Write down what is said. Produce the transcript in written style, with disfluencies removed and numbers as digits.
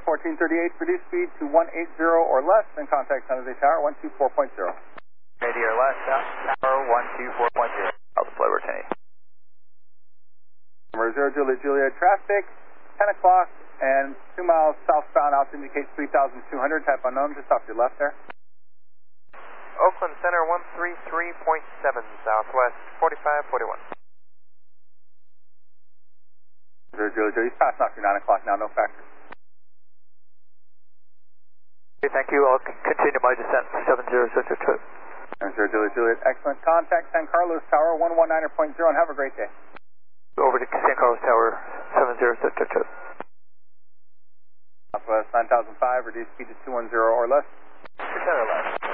1438, reduce speed to 180 or less, then contact San Jose Tower 124.0. 80 or less, Tower 124.0. Alpha Flight 1080. Number 0 Juliet traffic, 10 o'clock and 2 miles southbound, out indicates 3,200, type unknown, just off your left there. Oakland Center 133.7, southwest 4541. 0 Juliet, he's passing off your 9 o'clock now, no factor. Okay, thank you. I'll continue my descent 7002. 0 Juliet, excellent. Contact San Carlos Tower 119.0 and have a great day. Over to San Carlos Tower 7002. Southwest 9005, reduce speed to 210 or less. 10 or less.